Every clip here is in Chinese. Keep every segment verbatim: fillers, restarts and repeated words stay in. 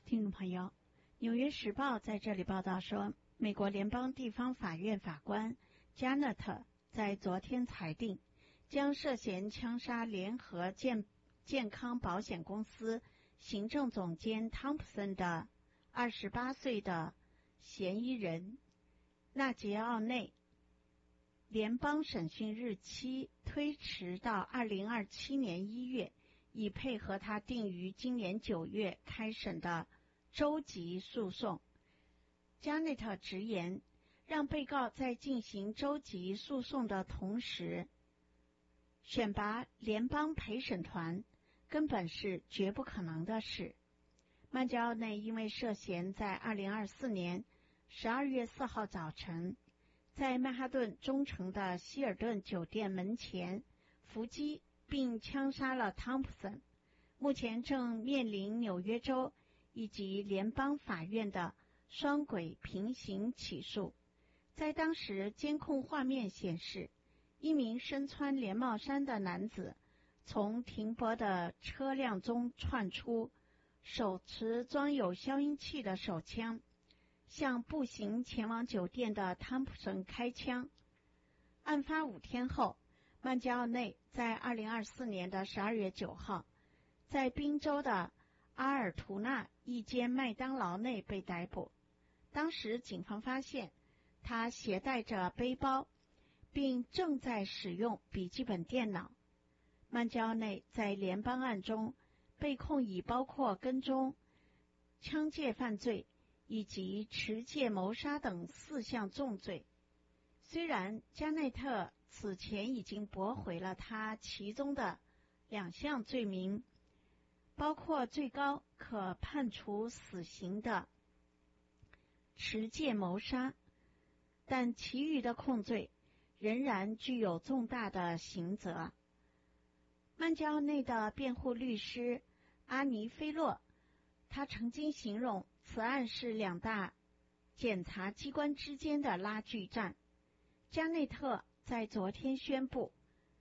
听众朋友，《纽约时报》在这里报道说，美国联邦地方法院法官加内特在昨天裁定，将涉嫌枪杀联合健健康保险公司行政总监汤普森的二十八岁的嫌疑人纳杰奥内联邦审讯日期推迟到二零二七年一月，以配合他定于今年九月开审的州级诉讼。加内特直言，让被告在进行州级诉讼的同时选拔联邦陪审团根本是绝不可能的事。曼加奥内因为涉嫌在二零二四年十二月四号早晨在曼哈顿中城的希尔顿酒店门前伏击并枪杀了汤普森，目前正面临纽约州以及联邦法院的双轨平行起诉。在当时监控画面显示，一名身穿连帽衫的男子从停泊的车辆中窜出，手持装有消音器的手枪，向步行前往酒店的汤普森开枪。案发五天后，曼加奥内在二零二四年的十二月九号在宾州的阿尔图纳一间麦当劳内被逮捕。当时警方发现他携带着背包，并正在使用笔记本电脑。曼加奥内在联邦案中被控以包括跟踪、枪械犯罪以及持械谋杀等四项重罪。虽然加内特此前已经驳回了他其中的两项罪名，包括最高可判处死刑的持械谋杀，但其余的控罪仍然具有重大的刑责。曼加奥内的辩护律师阿尼菲洛，他曾经形容此案是两大检察机关之间的拉锯战。加内特在昨天宣布，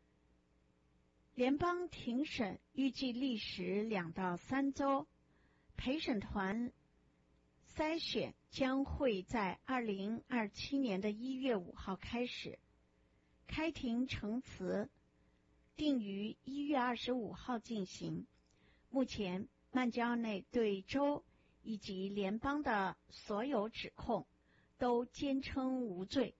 联邦庭审预计历时两到三周，陪审团筛选将会在二零二七年的一月五号开始。开庭陈词定于一月二十五号进行。目前曼加奥内对州以及联邦的所有指控都坚称无罪。